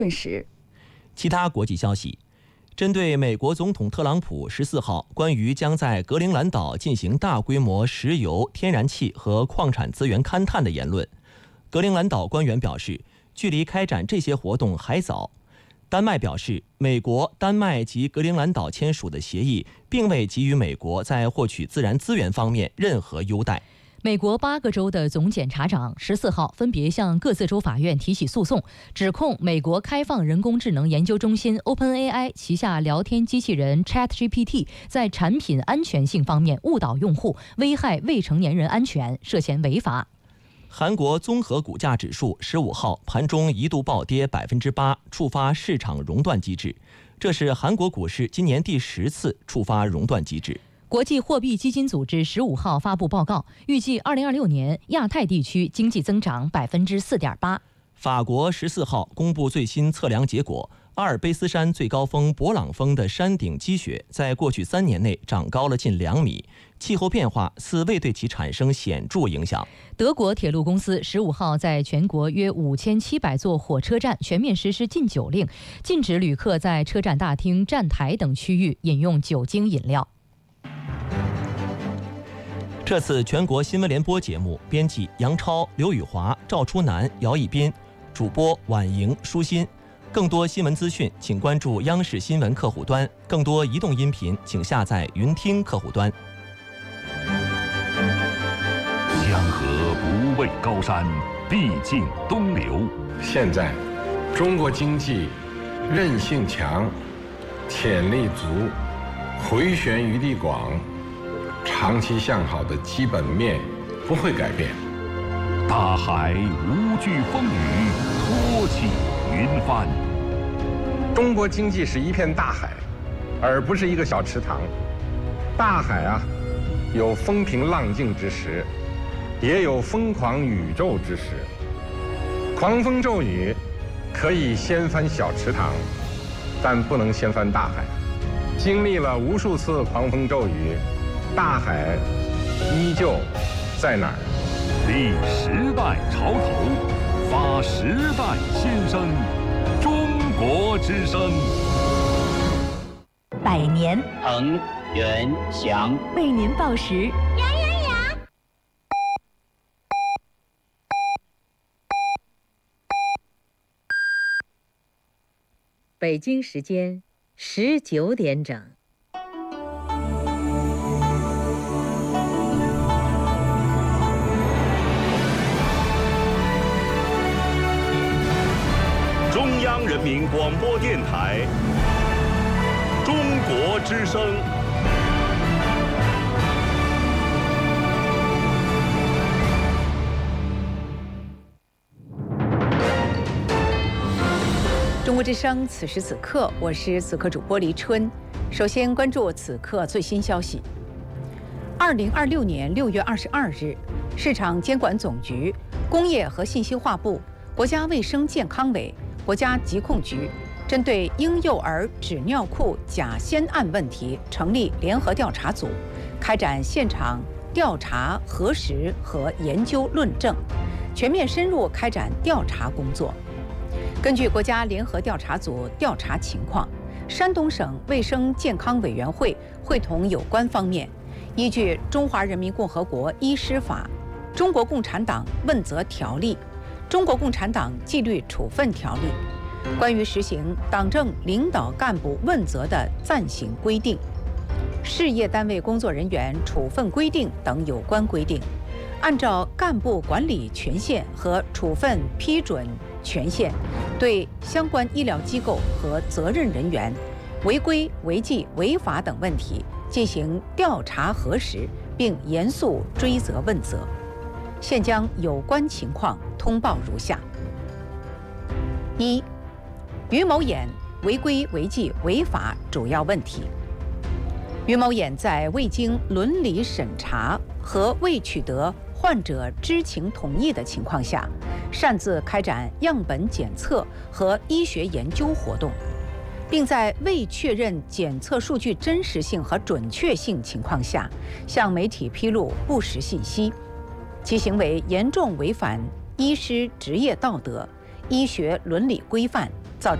时。 其他国际消息，针对美国总统特朗普14号关于将在格陵兰岛进行大规模石油、天然气和矿产资源勘探的言论，格陵兰岛官员表示，距离开展这些活动还早。丹麦表示，美国、丹麦及格陵兰岛签署的协议并未给予美国在获取自然资源方面任何优待。 美国8个州的总检察长14号分别向各自州法院提起诉讼，指控美国开放人工智能研究中心 OpenAI 旗下聊天机器人 ChatGPT 在产品安全性方面误导用户，危害未成年人安全，涉嫌违法。 韩国综合股价指数15号盘中一度暴跌8%，触发市场熔断机制，这是韩国股市今年第10次触发熔断机制。 国际货币基金组织15号发布报告，预计2026年亚太地区经济增长4.8%。 法国14号公布最新测量结果，阿尔卑斯山最高峰勃朗峰的山顶积雪在过去3年内长高了近2米，气候变化似未对其产生显著影响。 德国铁路公司15号在全国约5700座火车站全面实施禁酒令，禁止旅客在车站大厅、站台等区域饮用酒精饮料。 这次全国新闻联播节目，编辑杨超、刘宇华、赵初南、姚一斌，主播婉莹、舒心。更多新闻资讯，请关注央视新闻客户端；更多移动音频，请下载云听客户端。 江河不畏高山，必尽东流。 现在，中国经济韧性强，潜力足，回旋余地广，长期向好的基本面不会改变。 大海无惧风雨，托起云帆。 中国经济是一片大海，而不是一个小池塘。大海啊，有风平浪静之时，也有疯狂宇宙之时。狂风骤雨可以掀翻小池塘，但不能掀翻大海。经历了无数次狂风骤雨，大海依旧在哪儿？ 立时代潮头，发时代新声，中国之声。 百年恒源祥为您报时。 北京时间19点整。 中央人民广播电台中国之声。 中国之声，此时此刻，我是此刻主播黎春。首先关注此刻最新消息。2026年6月22日，市场监管总局、工业和信息化部、国家卫生健康委、国家疾控局针对婴幼儿纸尿裤假先案问题成立联合调查组，开展现场调查、核实和研究论证，全面深入开展调查工作。根据国家联合调查组调查情况，山东省卫生健康委员会会同有关方面，依据《中华人民共和国医师法》、《中国共产党问责条例》、《中国共产党纪律处分条例》关于实行党政领导干部问责的暂行规定、事业单位工作人员处分规定等有关规定，按照干部管理权限和处分批准权限，对相关医疗机构和责任人员违规、违纪、违法等问题进行调查核实，并严肃追责问责。现将有关情况通报如下：一、于某衍违规、违纪、违法主要问题。于某衍在未经伦理审查和未取得患者知情同意的情况下，擅自开展样本检测和医学研究活动，并在未确认检测数据真实性和准确性情况下，向媒体披露不实信息，其行为严重违反医师职业道德、医学伦理规范